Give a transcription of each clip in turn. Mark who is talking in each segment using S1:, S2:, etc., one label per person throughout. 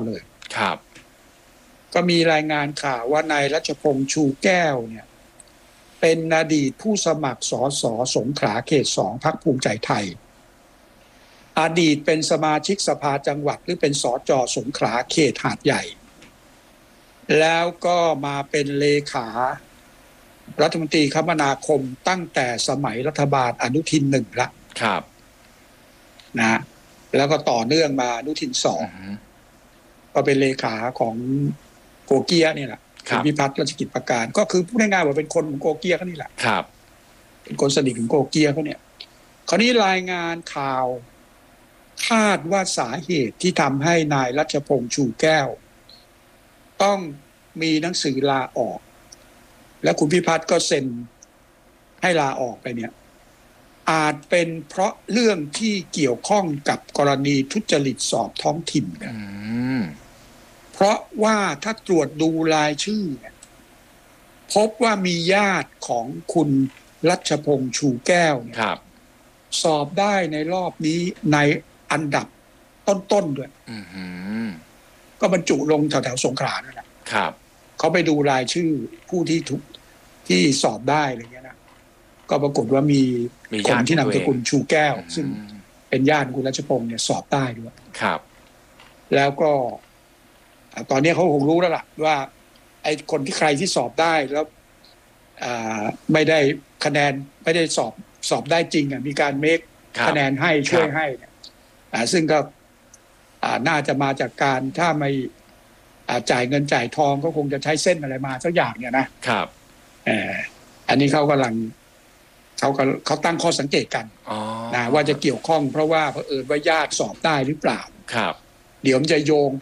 S1: เลย
S2: ครับ
S1: ก็มีรายงานข่าวว่านายรัชพงษ์ชูแก้วเนี่ยเป็นอดีตผู้สมัครสสสงขลาเขต 2พรรคภูมิใจไทยอดีตเป็นสมาชิกสภาจังหวัดหรือเป็นสจ.สงขลาเขตหาดใหญ่แล้วก็มาเป็นเลขารัฐมนตรีคมนาคมตั้งแต่สมัยรัฐบาลอนุทิน1ละ
S2: ครับ
S1: นะแล้วก็ต่อเนื่องมาอนุทิน2ก็เป็นเลขาของโกเกียนี่แหละคุณพิพัฒน์รัชกิจประการก็คือพูดง่ายๆว่าเป็นคนของโกเกียเขานี่แหละ
S2: ครับ
S1: เป็นคนสนิทของโกเกียเขาเนี่ยคราวนี้รายงานข่าวคาดว่าสาเหตุที่ทำให้นายรัชพงษ์ชูแก้วต้องมีหนังสือลาออกและคุณพิพัฒน์ก็เซ็นให้ลาออกไปเนี่ยอาจเป็นเพราะเรื่องที่เกี่ยวข้องกับกรณีทุจริตสอบท้องถิ่นกันเพราะว่าถ้าตรวจดูรายชื่อพบว่ามีญาติของคุณรัชพงษ์ชูแก้วเนี่ยสอบได้ในรอบนี้ในอันดับต้นๆด้วยก็บรรจุลงแถวๆสงขลานั่นแหละเขาไปดูรายชื่อผู้ที่สอบได้อะไรเงี้ยนะก็ปรากฏว่ามีคนที่นามสกุลชูแก้วซึ่งเป็นญาติคุณรัชพงษ์เนี่ยสอบได้ด้วยแล้วก็ตอนนี้เขาคงรู้แล้วล่ะว่าไอ้คนที่ใครที่สอบได้แล้วไม่ได้คะแนนไม่ได้สอบได้จริงมีการเมคคะแนนให้ช่วยให้เนี่ยซึ่งก็น่าจะมาจากการถ้าไม่จ่ายเงินจ่ายทองก็คงจะใช้เส้นอะไรมาสักอย่างเนี่ยนะครับอันนี้เขากำลังเขาตั้งข้อสังเกตกันนะว่าจะเกี่ยวข้องเพราะว่าเผอิญว่าญาติสอบได้หรือเปล่า
S2: ครับ
S1: เดี๋ยวมันจะโยงไป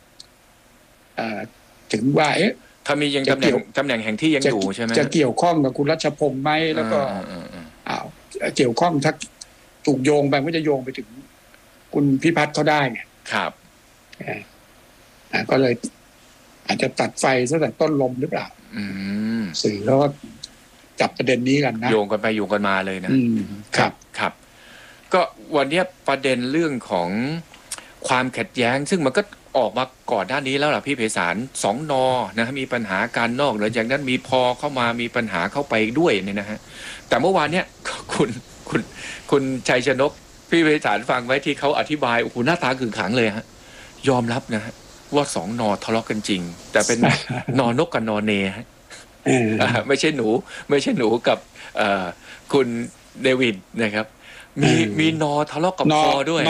S1: ถึงว่า
S2: ถ้ามียังตำแหน่งแห่งที่ยังอยู่ใช่ไหม
S1: จะเกี่ยวข้องกับคุณรัชพงษ์ไหมแล้วก็เกี่ยวข้องถ้าถูกโยงไปก็จะโยงไปถึงคุณพิพัฒน์เขาได้เนี่ย
S2: ครับ
S1: ก็เลยอาจจะตัดไฟซะแต่ต้นลมหรือเปล่าสื่อเขาก็จับประเด็นนี้กันนะ
S2: โยงกันไปโยงกันมาเลยนะครับครับก็วันนี้ประเด็นเรื่องของความขัดแย้งซึ่งมันก็ออกมาก่อนหน้านี้แล้วล่ะพี่ไพศาล2 น.นะมีปัญหาการนอกหลังจากนั้นมีพอเข้ามามีปัญหาเข้าไปด้วยเนี่ยนะฮะแต่เมื่อวานเนี้ยคุณชัยชนกพี่ไพศาลฟังไว้ที่เขาอธิบายโอ้โหหน้าตาขึงขังเลยฮะยอมรับนะฮะว่า2 น.ทะเลาะกันจริงแต่เป็นนนกกับนเนฮะไม่ใช่หนูกับคุณเดวิดนะครับมีนทะเลาะกับพอด้วย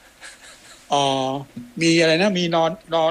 S1: มีอะไรนะมีนอน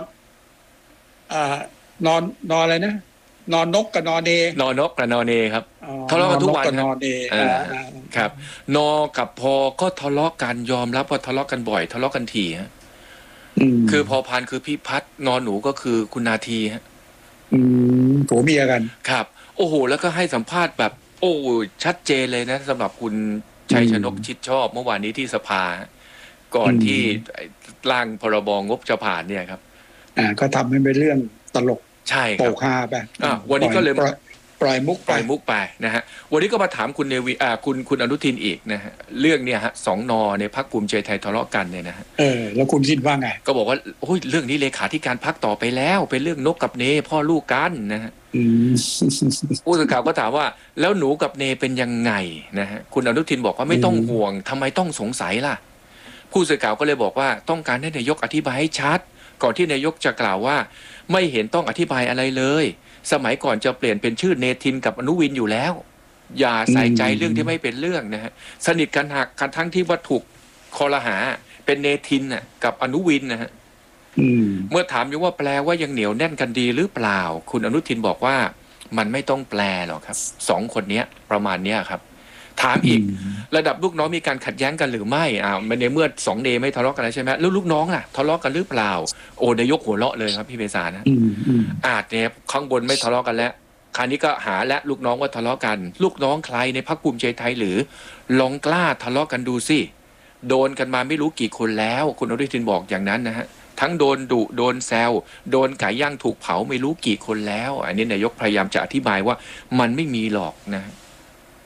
S1: อะไรนะนอนนกกับนอนเน
S2: กับนอนเนครับทะเลาะกันทุกวันครับนกับพอก็ทะเลาะกันยอมรับว่าทะเลาะกันบ่อยทะเลาะกันถี่ฮะคือพอพานคือพี่พัฒน์นอนหนูก็คือคุณนาทีฮะ
S1: ผัวเมียกัน
S2: ครับโอ้โหแล้วก็ให้สัมภาษณ์แบบโอ้ชัดเจนเลยนะสำหรับคุณชัยชนกชิดชอบเมื่อวานนี้ที่สภาก่อนที่ร่างพรบงบจะผ่านเนี่ยครับ
S1: ก็ทำให้เป็นเรื่องตลก
S2: ใช่
S1: โปกฮาไป
S2: วันนี้ก็เลย
S1: ปล่อยมุก
S2: ไปนะฮะวันนี้ก็มาถามคุณเนวีคุณอนุทินอีกนะฮะเรื่องเนี่ยฮะ2 น.ในพรรคภูมิใจไทยทะเลาะกันเนี่ยนะฮะ
S1: แล้วคุณคิดว่าไง
S2: ก็บอกว่าโอ้ยเรื่องนี้เลขาธิการพรรคต่อไปแล้วเป็นเรื่องนกกับเนพ่อลูกกันนะฮะผู้สื่อข่าวก็ถามว่าแล้วหนูกับเนเป็นยังไงนะฮะคุณอนุทินบอกว่าไม่ต้องห่วงทำไมต้องสงสัยล่ะผู้สื่อข่าวก็เลยบอกว่าต้องการให้นายกอธิบายให้ชัดก่อนที่นายกจะกล่าวว่าไม่เห็นต้องอธิบายอะไรเลยสมัยก่อนจะเปลี่ยนเป็นชื่อเนทินกับอนุวินอยู่แล้วอย่าใส่ใจเรื่องที่ไม่เป็นเรื่องนะฮะสนิทกันหักกันทั้งที่ว่าถูกคอรหาเป็นเนทินน่ะกับอนุวินนะฮะเมื่อถามอยู่ว่าแปลว่ายังเหนียวแน่นกันดีหรือเปล่าคุณอนุทินบอกว่ามันไม่ต้องแปลหรอกครับ2 คนนี้ประมาณนี้ครับถามอีกระดับลูกน้องมีการขัดแย้งกันหรือไม่ในเมื่อ2 เดย์ไม่ทะเลาะกันแล้วใช่ไหมแล้วลูกน้องล่ะทะเลาะกันหรือเปล่าโอ้นายกหัวเราะเลยครับพี่เบสานะอาจเนี่ยข้างบนไม่ทะเลาะกันแล้วคราวนี้ก็หาและลูกน้องว่าทะเลาะกันลูกน้องใครในพรรคภูมิใจไทยหรือลองกล้าทะเลาะกันดูสิโดนกันมาไม่รู้กี่คนแล้วคุณอนุทินบอกอย่างนั้นนะฮะทั้งโดนดุโดนแซวโดนไก่ย่างถูกเผาไม่รู้กี่คนแล้วอันนี้นายกพยายามจะอธิบายว่ามันไม่มีหรอกนะ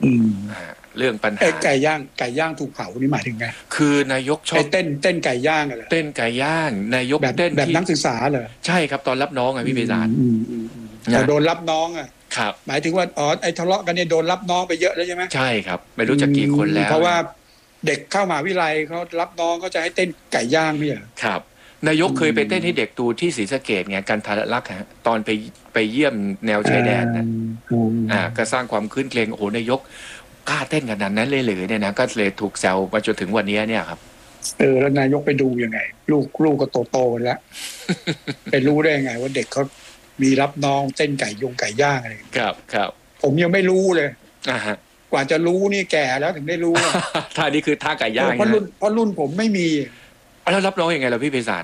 S2: เรื่องปัญหา
S1: ไก่ย่างถูกเผานี่หมายถึงไง
S2: คือนายกชอบ
S1: เต้นไก่ย่างอะไร
S2: เต้นไก่ย่างนายกเต้น
S1: แบบนักศึกษาเหรอ
S2: ใช่ครับตอนรับน้องพี่ไพศาล
S1: แต่โดนรับน้อง
S2: ครับ
S1: หมายถึงว่าไอ้ทะเลาะกันเนี่ยโดนรับน้องไปเยอะแล้วใช่ไหม
S2: ใช่ครับไม่รู้จะกี่คนแล้ว
S1: เพราะว่าเด็กเข้ามหาวิทยาลัยเขารับน้องเขาจะให้เต้นไก่ย่างนี่เหรอ
S2: ครับนายกเคยไปเต้นให้เด็กดูที่ศรีสะเกษไงกันทรลักษณ์ฮะตอนไปเยี่ยมแนวชายแดนนะก็สร้างความคืนเครงโอ้โหนายกกล้าเต้นขนาดนั้นเลยหรือเนี่ยนะก็เลยถูกแซวมาจนถึงวันนี้เนี่ยครับ
S1: แล้วนายกไปดูยังไงลูกก็โตแล้วไปรู้ได้ยังไงว่าเด็กเขามีรับน้องเต้นไก่ย่างอะไร
S2: ครับ
S1: ผมยังไม่รู้เลยกว่าจะรู้นี่แก่แล้วถึงได้รู้
S2: ท่านี้คือท่าไก่ย่าง
S1: เพราะรุ่นผมไม่มี
S2: แล้วรับน้องยังไงล่ะพี่ไพศาล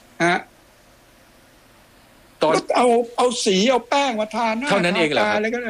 S1: ตอนเอาสีเอาแป้งมาทาหน้า
S2: เท่านั้นเองเหรอ
S1: แล้วก็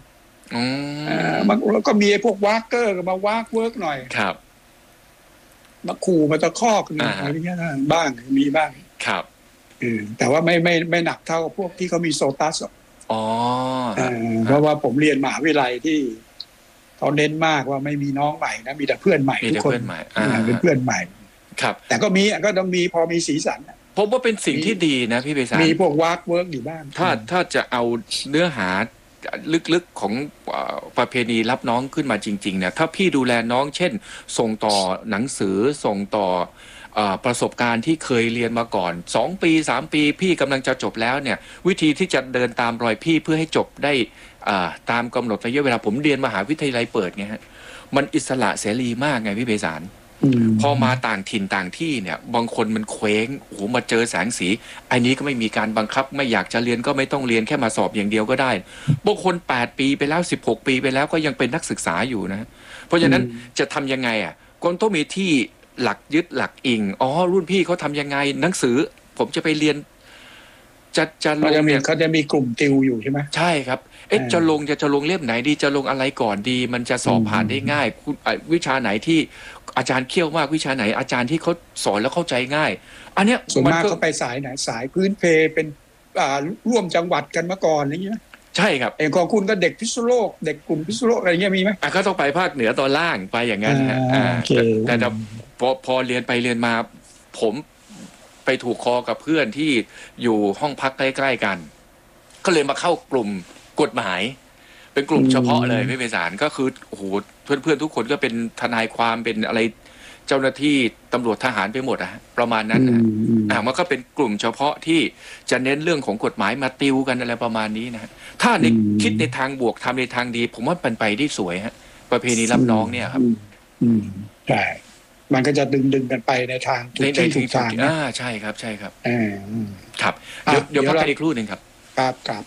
S1: แล้วก็มีพวกวากเกอร์มาวากเวิร์กหน่อย
S2: ครับ
S1: มาขู่มาตะคอกอะไรเงี้ยบ้างมีบ้าง
S2: ครับ
S1: แต่ว่าไม่หนักเท่าพวกที่เขามีโซตัสเพราะว่าผมเรียนมหาวิทยาลัยที่เขาเน้นมากว่าไม่มีน้องใหม่นะมีแต่เพื่อนใหม่ทุกคนเป็นเพื่อนใหม่
S2: ครับ
S1: แต่ก็ต้องมีพอมีสีสัน
S2: ผมว่าเป็นสิ่งที่ดีนะพี่ไพศาล
S1: มีพวกวากเวิร์กอยู่บ้าง
S2: ถ้าจะเอาเนื้อหาลึกๆของประเพณีรับน้องขึ้นมาจริงๆเนี่ยถ้าพี่ดูแลน้องเช่นส่งต่อหนังสือส่งต่อประสบการณ์ที่เคยเรียนมาก่อน2 ปี3 ปีพี่กำลังจะจบแล้วเนี่ยวิธีที่จะเดินตามรอยพี่เพื่อให้จบได้ตามกำหนดระยะเวลาผมเรียนมหาวิทยาลัยเปิดไงฮะมันอิสระเสรีมากไงพี่ไพศาลพอมาต่างถิ่นต่างที่เนี่ยบางคนมันเคว้งโอ้โหมาเจอแสงสีอันนี้ก็ไม่มีการบังคับไม่อยากจะเรียนก็ไม่ต้องเรียนแค่มาสอบอย่างเดียวก็ได้บางคน8 ปีไปแล้ว16 ปีไปแล้วก็ยังเป็นนักศึกษาอยู่นะเพราะฉะนั้นจะทำยังไงก็ต้องมีที่หลักยึดหลักอิงรุ่นพี่เขาทำยังไงหนังสือผมจะไปเรียนจะลง
S1: เขาจะมีกลุ่มติวอยู่ใช่ไหม
S2: ใช่ครับจะลงเล่มไหนดีจะลงอะไรก่อนดีมันจะสอบผ่านได้ง่ายวิชาไหนที่อาจารย์เขี้ยวมากวิชาไหนอาจารย์ที่เขาสอนแล้วเข้าใจง่ายอันเนี้ย
S1: ส่วนมากเขาไปสายไหนสายพื้นเพเป็นร่วมจังหวัดกันมาก่อนอะไรอย่างเงี้ย
S2: ใช่ครับ
S1: ของคุณก็เด็กพิษณุโลกเด็กกลุ่มพิษณุโลกอะไรเงี้ยมีไหม
S2: ก็ต้องไปภาคเหนือตอนล่างไปอย่างนั้นฮะแต่พอเรียนไปเรียนมาผมไปถูกคอกับเพื่อนที่อยู่ห้องพักใกล้ๆกันก็เลยมาเข้ากลุ่มกฎหมายเป็นกลุ่มเฉพาะเลยไม่เป็นสารก็คือโอ้โหเพื่อนๆทุกคนก็เป็นทนายความเป็นอะไรเจ้าหน้าที่ตำรวจทหารไปหมดประมาณนั้นมันก็เป็นกลุ่มเฉพาะที่จะเน้นเรื่องของกฎหมายมาติวกันอะไรประมาณนี้นะถ้าคิดในทางบวกทำในทางดีผมว่าเป็นไปได้สวยฮะประเพณีรับน้องเนี่ยครับ
S1: ใช่มันก็จะดึงกันไปในทางทุกที่ทุกทาง
S2: ใช่ครับครับเดี๋ยวพักกันอีกครู่หนึ่งครับ
S1: ครับ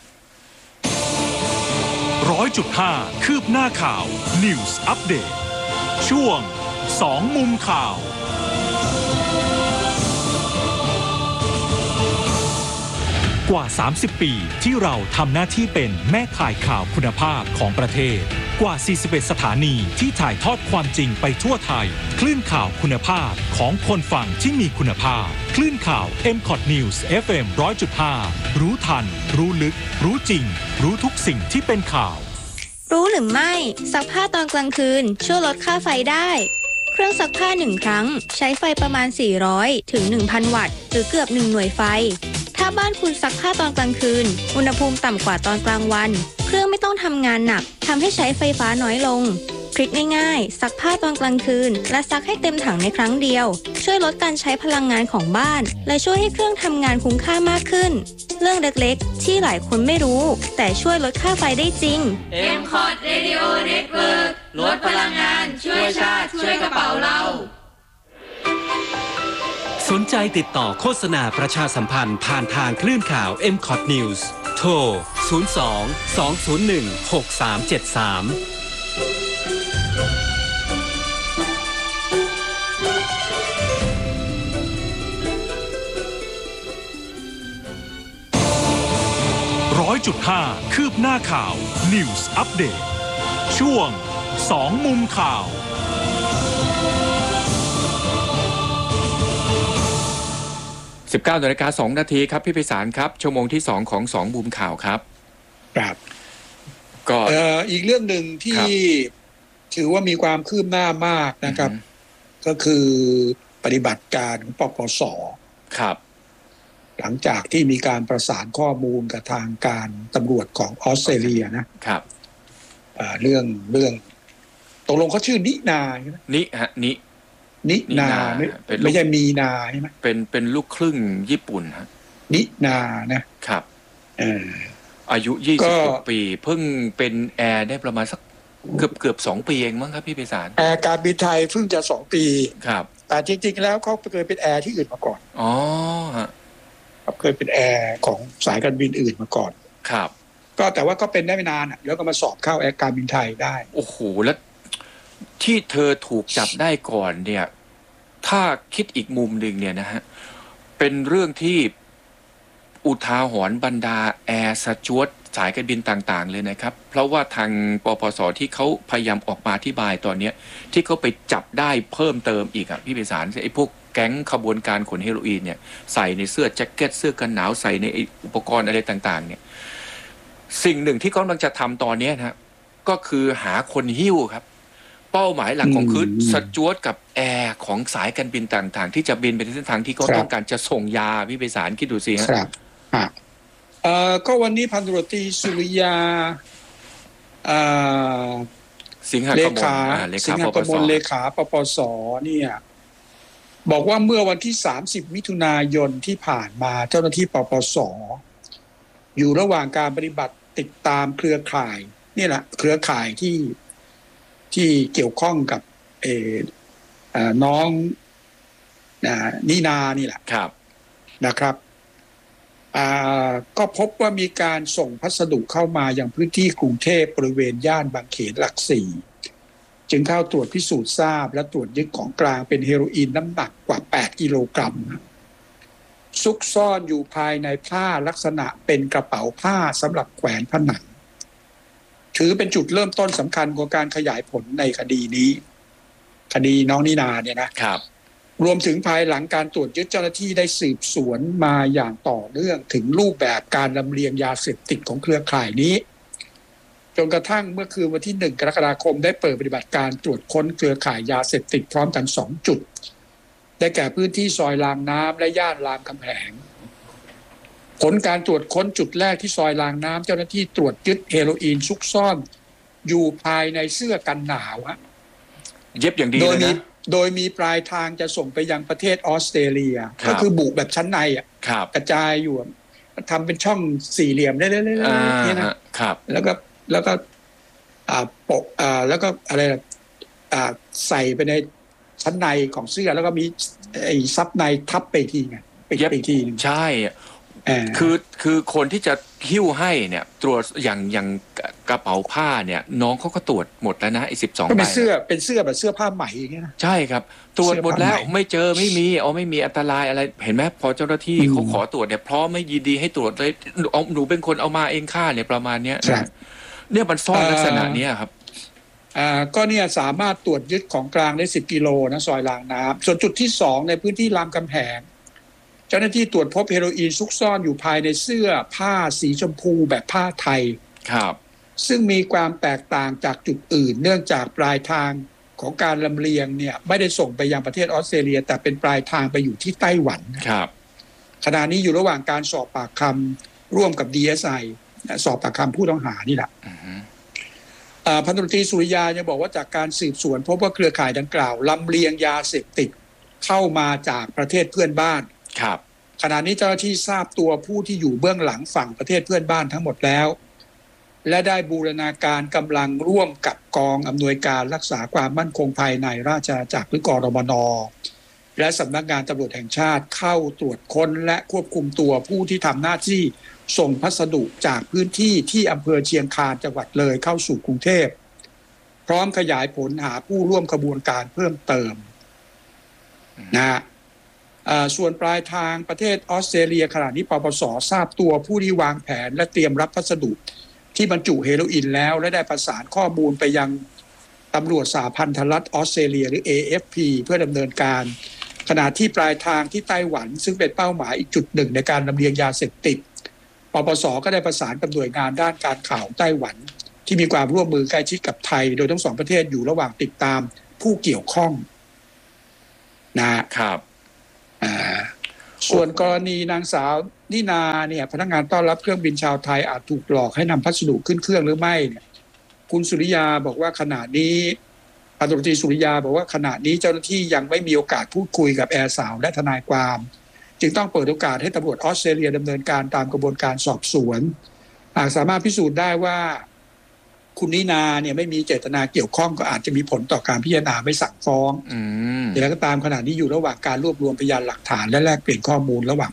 S3: 100.5 คืบหน้าข่าว News Update ช่วง2 มุมข่าวกว่า30 ปีที่เราทำหน้าที่เป็นแม่ข่ายข่าวคุณภาพของประเทศกว่า41สถานีที่ถ่ายทอดความจริงไปทั่วไทยคลื่นข่าวคุณภาพของคนฟังที่มีคุณภาพคลื่นข่าว MCOT News FM 100.5 รู้ทันรู้ลึกรู้จริงรู้ทุกสิ่งที่เป็นข่าว
S4: รู้หรือไม่ซักผ้าตอนกลางคืนช่วยลดค่าไฟได้เครื่องซักผ้า1 ครั้งใช้ไฟประมาณ400 ถึง 1,000 วัตต์หรือเกือบ1 หน่วยไฟถ้าบ้านคุณซักผ้าตอนกลางคืนอุณหภูมิต่ำกว่าตอนกลางวันเครื่องไม่ต้องทำงานหนักทำให้ใช้ไฟฟ้าน้อยลงทริคง่ายๆซักผ้าตอนกลางคืนและซักให้เต็มถังในครั้งเดียวช่วยลดการใช้พลังงานของบ้านและช่วยให้เครื่องทำงานคุ้มค่ามากขึ้นเรื่องเล็กๆที่หลายคนไม่รู้แต่ช่วยลดค่าไฟได้จริง
S5: MCOT Radio Network ลดพลังงานช่วยชาติช่วยกระเป๋าเรา
S6: สนใจติดต่อโฆษณาประชาสัมพันธ์ผ่านทางคลื่นข่าว MCOT News โทร 02-201-6373
S3: 100.5 คืบหน้าข่าว News Update ช่วง2 มุมข่าว
S2: 19:02 นาทีครับพี่ไพศาลครับชั่วโมงที่2ของ2 มุมข่าวครับ
S1: ก็อีกเรื่องหนึ่งที่ถือว่ามีความคืบหน้ามากนะครับ ก็คือปฏิบัติการของปปส.
S2: ครับ
S1: หลังจากที่มีการประสานข้อมูลกับทางการตำรวจของออสเตรเลียนะครับเรื่องตกลงเขาชื่อนินาใช่ไหมนินาไม่ใช่มีนาใช่ไหม
S2: เป็นลูกครึ่งญี่ปุ่นฮะ
S1: นินานะครับ
S2: อายุ26 ปีเพิ่งเป็นแอร์ได้ประมาณสักเกือบ2 ปีเองมั้งครับพี่ไพศาล
S1: แอร์การบินไทยเพิ่งจะ2 ปี
S2: ครับ
S1: แต่จริงๆแล้วเขาเคยเป็นแอร์ที่อื่นมาก่อน
S2: อ๋อฮะ
S1: เคยเป็นแอร์ของสายการบินอื่นมาก่อน
S2: ครับ
S1: ก็แต่ว่าก็เป็นได้ไม่นานแล้วก็มาสอบเข้าแอร์การบินไทยได้
S2: โอ้โหแล้วที่เธอถูกจับได้ก่อนเนี่ยถ้าคิดอีกมุมหนึ่งเนี่ยนะฮะเป็นเรื่องที่อุทาหรณ์บรรดาแอร์สจ๊วตสายการบินต่างๆเลยนะครับเพราะว่าทางปปส.ที่เขาพยายามออกมาอธิบายตอนนี้ที่เขาไปจับได้เพิ่มเติมอีกพี่ไพศาลไอ้พวกแก๊งขบวนการขนเฮโรอีนเนี่ยใส่ในเสื้อแจ็คเก็ตเสื้อกันหนาวใส่ในอุปกรณ์อะไรต่างๆเนี่ยสิ่งหนึ่งที่เขากำลังจะทำตอนนี้นะก็คือหาคนหิ้วครับเป้าหมายหลักของคือสจ๊วตกับแอร์ของสายการบินต่างๆที่จะบินไปในเส้นทางที่เขาต้องการจะส่งยาพี่ไพศาลคิดดูสิ
S1: ครับก็วันนี้พันตำรวจตรีสุริยา
S2: สิงหกมล
S1: เลขาปปส.เนี่ยบอกว่าเมื่อวันที่30 มิถุนายนที่ผ่านมาเจ้าหน้าที่ปปส.อยู่ระหว่างการปฏิบัติติดตามเครือข่ายนี่แหละเครือข่ายที่เกี่ยวข้องกับน้องนินานี่แหละนะครับก็พบว่ามีการส่งพัสดุเข้ามาอย่างพื้นที่กรุงเทพบริเวณย่านบางเขนหลัก 4จึงเข้าตรวจพิสูจน์ทราบและตรวจยึดของกลางเป็นเฮโรอีนน้ำหนักกว่า8 กิโลกรัมซุกซ่อนอยู่ภายในผ้าลักษณะเป็นกระเป๋าผ้าสำหรับแขวนผนังถือเป็นจุดเริ่มต้นสำคัญของการขยายผลในคดีนี้คดีน้องนินาเนี่ยนะครับรวมถึงภายหลังการตรวจยึดเจ้าหน้าที่ได้สืบสวนมาอย่างต่อเนื่องถึงรูปแบบการลำเลียงยาเสพติดของเครือข่ายนี้จนกระทั่งเมื่อคืนวันที่1 กรกฎาคมได้เปิดปฏิบัติการตรวจค้นเครือข่ายยาเสพติดพร้อมกัน2 จุดได้แก่พื้นที่ซอยรางน้ำและย่านรามคำแหงผลการตรวจค้นจุดแรกที่ซอยรางน้ำเจ้าหน้าที่ตรวจยึดเฮโรอีนซุกซ่อนอยู่ภายในเสื้อกันหนาว
S2: เย็บอย่างดีเลยนะ
S1: โดยมีปลายทางจะส่งไปยังประเทศออสเตรเลียก็คือบุแบบชั้นในกระจายอยู่ทำเป็นช่องสี่เหลี่ยมได้ๆนี่
S2: นะครับ
S1: แล้วก็ปกแล้วก็อะไรใส่ไปในชั้นในของเสื้อแล้วก็มีไอ้ซับในทับไปทีไง
S2: เย็บอีกทีนึงใช่คือคนที่จะหิ้วให้เนี่ยตรวจอย่างกระเป๋าผ้าเนี่ยน้องเขาก็ตรวจหมดแล้วนะไอ้12 ใบ
S1: เป็นเสื้อแบบเสื้อผ้าใหม่อย่างเงี้ย
S2: ใช่ครับตรวจหมดแล้วไม่เจอไม่มีไม่มีอันตรายอะไรเห็นไหมพอเจ้าหน้าที่เขาขอตรวจเนี่ยพร้อมไม่ยินดีให้ตรวจเลยหนูเป็นคนเอามาเองค่าเนี่ยประมาณเนี้ยเนี่ยมันซ่อนลักษณะนี้ครับ
S1: ก็เนี่ยสามารถตรวจยึดของกลางได้10 กิโลนะซอยรางน้ำส่วนจุดที่2ในพื้นที่รามคำแหงเจ้าหน้าที่ตรวจพบเฮโรอีนซุกซ่อนอยู่ภายในเสื้อผ้าสีชมพูแบบผ้าไทย
S2: ครับ
S1: ซึ่งมีความแตกต่างจากจุดอื่นเนื่องจากปลายทางของการลำเลียงเนี่ยไม่ได้ส่งไปยังประเทศออสเตรเลียแต่เป็นปลายทางไปอยู่ที่ไต้หวัน
S2: ครับ
S1: ขณะนี้อยู่ระหว่างการสอบปากคำร่วมกับ DSI สอบปากคำผู้ต้องหานี่แหละพันตำรวจตรีสุริยายังบอกว่าจากการสืบสวนพบว่าเครือข่ายดังกล่าวลำเลียงยาเสพติดเข้ามาจากประเทศเพื่อนบ้าน
S2: ครับ
S1: ขณะนี้เจ้าหน้าที่ทราบตัวผู้ที่อยู่เบื้องหลังฝั่งประเทศเพื่อนบ้านทั้งหมดแล้วและได้บูรณาการกำลังร่วมกับกองอำนวยการรักษาความมั่นคงภายในราชอาณาจักรหรือกรมน.และสำนักงานตำรวจแห่งชาติเข้าตรวจค้นและควบคุมตัวผู้ที่ทำหน้าที่ส่งพัสดุจากพื้นที่ที่อำเภอเชียงคานจังหวัดเลยเข้าสู่กรุงเทพพร้อมขยายผลหาผู้ร่วมขบวนการเพิ่มเติมนะส่วนปลายทางประเทศออสเตรเลียขณะนี้ปปส.ทราบตัวผู้ที่วางแผนและเตรียมรับพัสดุที่บรรจุเฮโรอีนแล้วและได้ประสานข้อมูลไปยังตำรวจสหพันธรัฐออสเตรเลียหรือ AFP เพื่อดำเนินการขณะที่ปลายทางที่ไต้หวันซึ่งเป็นเป้าหมายอีกจุดหนึ่งในการลำเลียงยาเสพติดปปส.ก็ได้ประสานกับหน่วยงานด้านการข่าวไต้หวันที่มีความร่วมมือใกล้ชิดกับไทยโดยทั้งสองประเทศอยู่ระหว่างติดตามผู้เกี่ยวข้องนะครับส่วนกรณีนางสาวนินาเนี่ยพนักงานต้อนรับเครื่องบินชาวไทยอาจถูกหลอกให้นำพัสดุขึ้นเครื่องหรือไม่เนี่ยคุณสุริยาบอกว่าขณะนี้พันตำรวจตรีสุริยาบอกว่าขณะนี้เจ้าหน้าที่ยังไม่มีโอกาสพูดคุยกับแอร์สาวและทนายความจึงต้องเปิดโอกาสให้ตำรวจออสเตรเลียดำเนินการตามกระบวนการสอบสวนหากสามารถพิสูจน์ได้ว่าคุณนินาเนี่ยไม่มีเจตนาเกี่ยวข้องก็อาจจะมีผลต่อการพิจารณาไม่สั่งฟ้องอย่างไรก็ตามขณะนี้อยู่ระหว่างการรวบรวมพยานหลักฐานและแลกเปลี่ยนข้อมูลระหว่าง